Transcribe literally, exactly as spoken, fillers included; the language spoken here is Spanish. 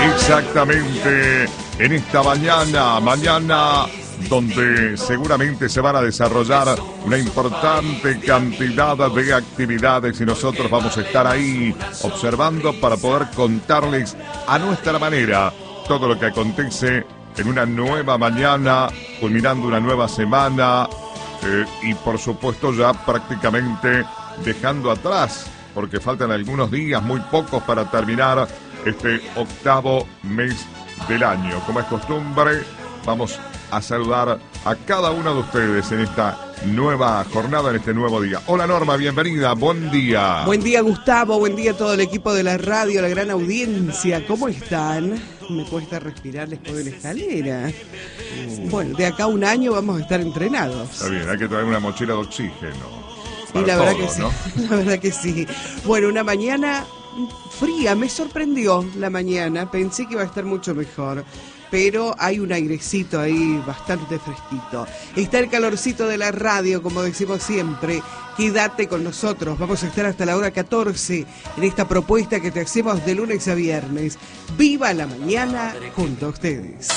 Exactamente, en esta mañana, mañana donde seguramente se van a desarrollar una importante cantidad de actividades y nosotros vamos a estar ahí observando para poder contarles a nuestra manera todo lo que acontece en una nueva mañana, culminando una nueva semana eh, y por supuesto ya prácticamente dejando atrás, porque faltan algunos días, muy pocos para terminar este octavo mes del año. Como es costumbre, vamos a saludar a cada uno de ustedes en esta nueva jornada, en este nuevo día. Hola Norma, bienvenida, buen día. Buen día Gustavo, buen día a todo el equipo de la radio, la gran audiencia. ¿Cómo están? Me cuesta respirar después de la escalera. Uh. Bueno, de acá a un año vamos a estar entrenados. Está bien, hay que traer una mochila de oxígeno. Y la verdad todos, que sí, ¿no? la verdad que sí. Bueno, una mañana fría, me sorprendió la mañana, pensé que iba a estar mucho mejor, pero hay un airecito ahí bastante fresquito. Está el calorcito de la radio, como decimos siempre. Quédate con nosotros, vamos a estar hasta la hora catorce en esta propuesta que te hacemos de lunes a viernes. ¡Viva la mañana junto a ustedes!